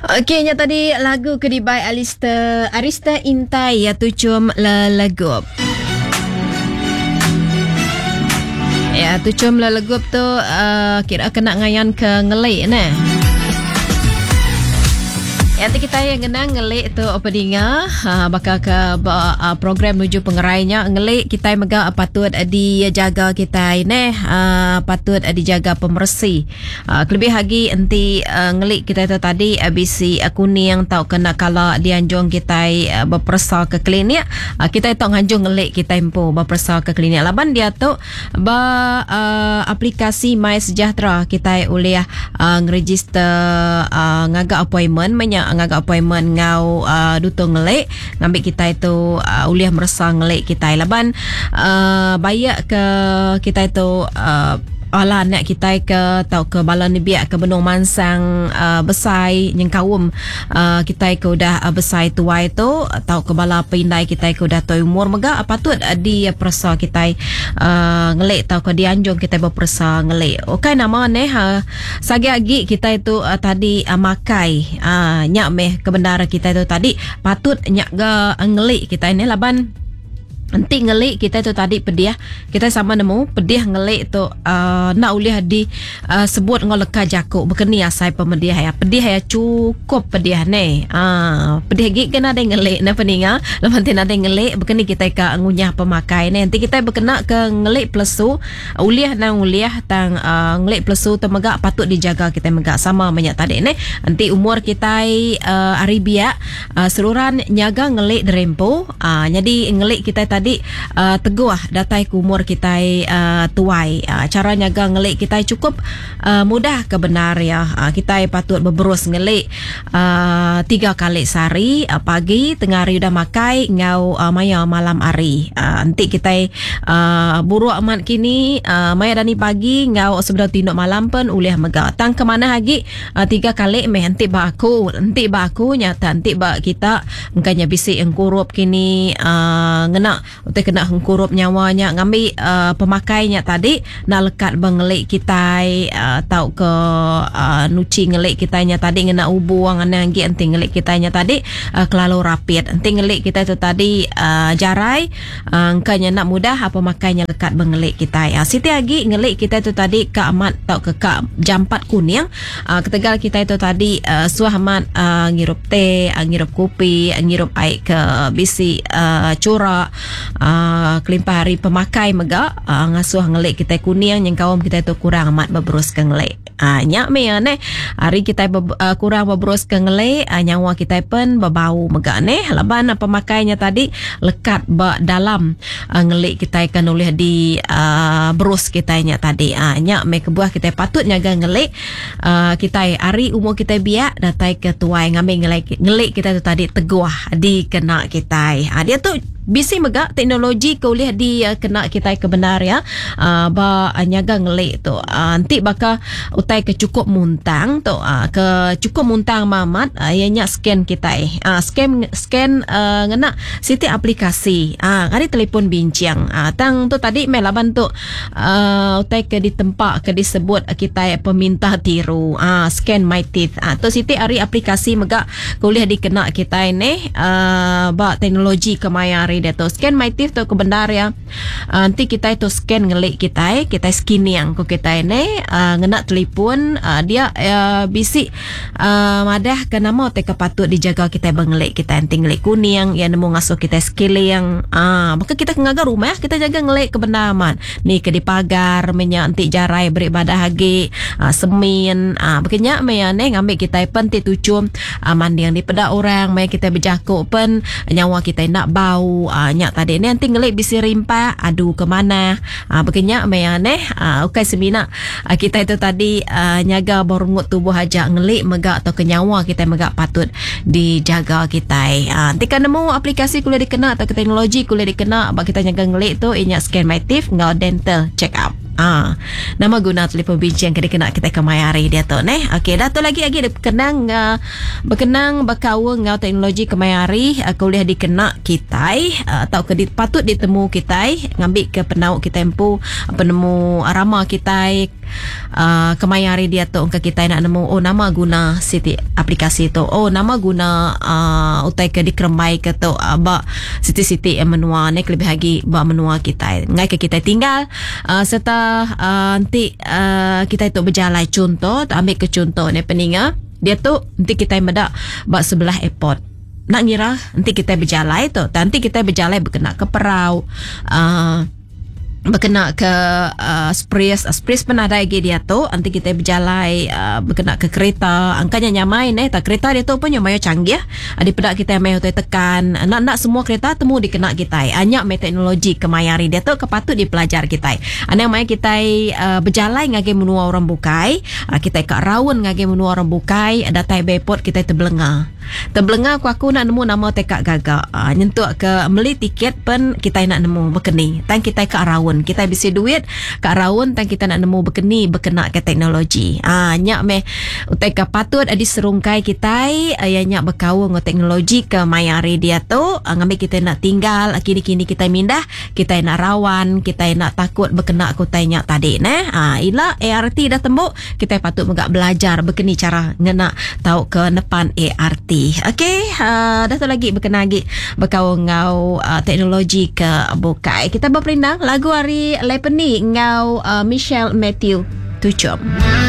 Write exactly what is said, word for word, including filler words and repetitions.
Okey, nya tadi lagu Kedibai Arista Arista Intai ya tucum lelegup. Ya, tucum lelegup tu uh, kira kena ngayan ke ngelik nah. Ya, nanti kita yang kena ngelik tu apa dinga uh, bakal ke uh, program menuju pengerainya ngelik kita mega uh, patut uh, dijaga kita ini uh, patut uh, dijaga pemersih uh, lebih lagi nanti uh, ngelik kita tu tadi uh, bisi uh, kuning tau kena kalau dianjung kita uh, berpersa ke klinik uh, kita tu nganjung ngelik kita impu berpersa ke klinik laban dia tu ba uh, aplikasi My Sejahtera kita boleh uh, ngeregister uh, ngaga appointment menya ngaga appointment ngau uh, dutung ngelik ngambil kita itu uh, uliah merasa ngelik kita laban uh, bayak ke kita itu uh, ala nak kita ke tau ke balon ni biak ke benung mansang uh, besai yang kawum uh, kita ke udah uh, besai tua itu tau ke bala pindai kita ke udah tu umur mega patut uh, di persa kita uh, ngelik tau ke dianjung kita berpersa ngelik okey nama ne uh, sagi agi kita itu uh, tadi uh, makai uh, nyak meh kebenaran kita itu tadi patut nyak ga uh, ngelik kita ini laban nanti ngelik kita tu tadi pedih kita sama nemu pedih ngelik tu uh, nak uliah di uh, sebut ngoleka jakuk berkeni asai pemedih ya pedih ya cukup pedih ni ah uh, pedih gig kena ada ngelik na peninga lepas nanti ada ngelik berkeni kita ke ngunyah pemakai ni nanti kita berkena ke ngelik plesu uliah nang uliah tang uh, ngelik plesu tu megak patut dijaga kita megak sama banyak tadi ni nanti umur kita uh, Arabia uh, seluruhan nyaga ngelik derempo uh, jadi ngelik kita tadi uh, teguh datai ke umur kita uh, tuai uh, cara nyaga ngelik kita cukup uh, mudah kebenar ya uh, kita patut berberus ngelik uh, tiga kali sehari uh, pagi tengah hari dah makai ngau uh, maya malam hari uh, nanti kita uh, buruk amat kini uh, maya dani pagi ngau sebelum tinduk malam pun uliah mega tang ke mana lagi uh, tiga kali meh nanti ba aku nanti ba aku nyata nanti ba kita engkanya bisik yang kurup kini uh, ngena utai kena hengkurup nyawanya ngambil uh, pemakainya tadi nak lekat bengelik kita uh, tau ke uh, nuci ngelik kitanya tadi ngena ubuang ananggi anti ngelik kitanya tadi uh, kelalu rapid anti ngelik kita tu tadi uh, jarai uh, engkanya nak mudah apa makainya lekat bengelik kita ya siti lagi ngelik kita tu tadi ke amat tau ke ka jampat kuning uh, ketegal kita itu tadi uh, suah amat uh, ngirup teh uh, ngirup kopi uh, ngirup air ke bisi uh, curak Uh, kelimpah hari pemakai mega uh, ngasuh ngelik kita kuning yang kaum kita itu kurang amat berberus ke ngelik uh, nyak me ne hari kita be, uh, kurang berberus ke ngelik uh, nyawa kita pun berbau mega ne laban uh, pemakainya tadi lekat ba dalam uh, ngelik kita kan oleh di uh, berus kitanya tadi uh, nyak me kebuah kita patut nyaga ngelik uh, kita hari umur kita biak datai ke tuai ngambil ngelik ngelik kita tu tadi teguh di kena kita uh, dia tu bisi mega teknologi kuliah di uh, kena kita kebenar ya uh, ba uh, nyaga ngelik tu uh, nanti bakal utai ke cukup muntang tu uh, ke cukup muntang mamat uh, ianya scan kita uh, scan scan uh, ngena siti aplikasi ah uh, kali telefon bincang uh, tang tu tadi melaban tu uh, utai ke di tempat ke disebut uh, kita peminta tiru ah uh, scan my teeth ah uh, tu siti ari aplikasi mega kuliah di kena kita ini uh, ba teknologi kemayari dia tu scan my teeth tu kebenar ya uh, nanti kita itu scan ngelik kita kita skinning ku kita ini uh, ngena telefon uh, dia uh, bisi uh, madah ke nama te patut dijaga kita bengelik kita nanti ngelik kuning yang nemu ngasuh kita skill yang uh, maka kita ngaga rumah kita jaga ngelik kebenaran ni ke di pagar menya nanti jarai beribadah hagi uh, semin uh, bekenya menya ne ngambil kita penti tucum uh, mandi yang dipeda orang maya kita berjakuk pun nyawa kita nak bau uh, nyak tadi ni nanti ngelik bisi rimpa aduh ke mana uh, bekenya maya ne uh, okay semina uh, kita itu tadi uh, nyaga borungut tubuh aja ngelik mega atau kenyawa kita mega patut dijaga kita uh, nanti kan nemu aplikasi kuliah dikena atau teknologi kuliah dikena bak kita nyaga ngelik tu inyak scan my teeth ngau dental check up. Ah, nama guna telefon bincang kena kena kita kemayari dia tu neh. Okey, dah tu lagi lagi berkenang uh, berkenang bakawa ngau teknologi kemayari uh, kuliah dikena kita uh, atau ke patut ditemu kita ngambil ke penau kita empu penemu rama kita uh, kemayari dia tu ke kita nak nemu oh nama guna siti aplikasi tu oh nama guna uh, utai ke dikremai ke tu uh, ba siti-siti yang menua ni lebih lagi ba menua kita ngai ke kita tinggal uh, serta uh, nanti uh, kita itu berjalan contoh ambil ke contoh ni peninga dia tu nanti kita medak ba sebelah airport nak ngira nanti kita berjalan tu nanti kita berjalan berkena ke perau uh, berkena ke uh, Spris Spris pun ada lagi dia tu nanti kita berjalan uh, berkena ke kereta angkanya nyamai eh tak kereta dia tu pun nyamai canggih ada pedak kita mai hotel tekan nak nak semua kereta temu dikena kita banyak mai teknologi kemayari dia tu kepatut dipelajar kita ana mai kita uh, berjalan ngage menua orang bukai uh, kita kat rawon ngage menua orang bukai ada tai airport kita terbelenga terbelenga aku aku nak nemu nama tekak gagak uh, nyentuk ke beli tiket pun kita nak nemu berkeni tan kita kat rawon kita bisa duit kat rawon tan kita nak nemu berkeni berkena ke teknologi ah nyak meh utai ka patut adi serungkai kita uh, nyak berkawung teknologi ke mayari dia tu uh, ngambil kita nak tinggal kini-kini kita mindah kita nak rawan kita nak takut berkena aku tai nyak tadi nah ah ila A R T dah tembuk kita patut megak belajar berkeni cara ngena tahu ke depan A R T okey uh, dah tu lagi berkena lagi berkawung ngau uh, teknologi ke bukai kita berperindang lagu hari lepeni ngau uh, Michelle Matthew tujuh